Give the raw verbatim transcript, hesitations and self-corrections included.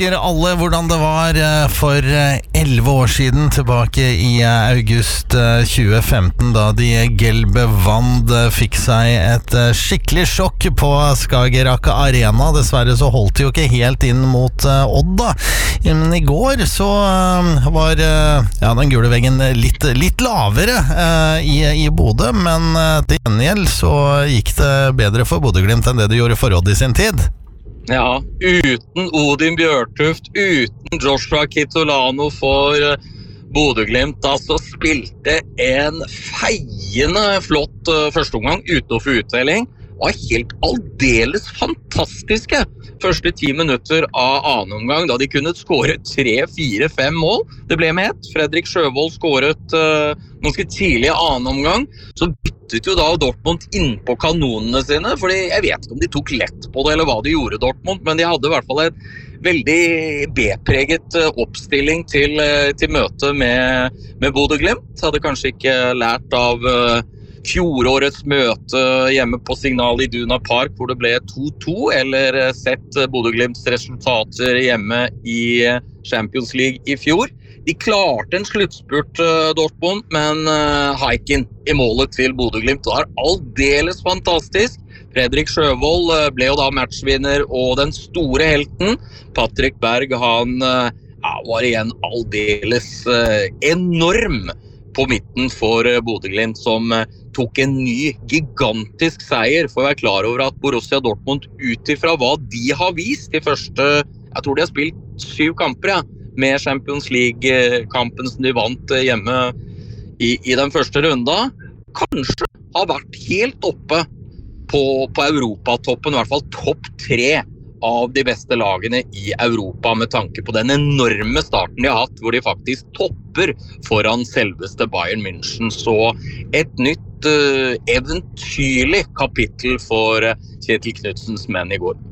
Alle hvordan det var for elleve år siden, tilbake i august tjue femten, da de gelbe Vand fikk seg et skikkelig sjokk på Skagerrak Arena. Dessverre så holdt de jo ikke helt inn mot Odd da. Men i går så var ja, den gule veggen litt, litt lavere i, i Bodø, men til gjengjeld så gikk det bedre for Bodø-Glimt enn det det gjorde for Odd i sin tid. Ja, uten Odin Bjørtuft, uten Joshua Kitolano for Bodø-Glimt, altså spilte en feiende flott førsteomgang uten å få utdeling. Var helt aldeles fantastiske første ti minutter av annen omgang, da de kunne skåre tre, fire, fem mål. Det ble med ett. Fredrik Sjøvold skåret uh, ganske tidlig i annen omgang. Så byttet jo da Dortmund inn på kanonene sine, fordi jeg vet ikke om de tok lett på det, eller hva de gjorde Dortmund, men de hadde i hvert fall en veldig B-preget oppstilling til, til møte med, med Bodø-Glimt. Hadde kanskje ikke lært av uh, fjorårets møte hjemme på Signal Iduna Park, hvor det ble to to, eller sett Bodø-Glimts resultater hjemme i Champions League i fjor. De klarte en sluttspurt, Dortmund, men Haikin i målet til Bodø-Glimt var aldeles fantastisk. Fredrik Sjøvold ble jo da matchvinner og den store helten. Patrick Berg, han ja, var igjen aldeles enorm på midten for Bodø-Glimt, som tok en ny gigantisk seier, for å være klar over at Borussia Dortmund utifra hva de har vist i første, jeg tror de har spilt syv kamper, ja, med Champions League-kampen som de vant hjemme i, i den første runda, kanskje har vært helt oppe på, på Europatoppen, i hvert fall topp tre av de beste lagene i Europa, med tanke på den enorme starten de har hatt, hvor de faktisk topper foran selveste Bayern München. Så et nytt uh, eventyrlig kapittel for uh, Kjetil Knudsens menn i går.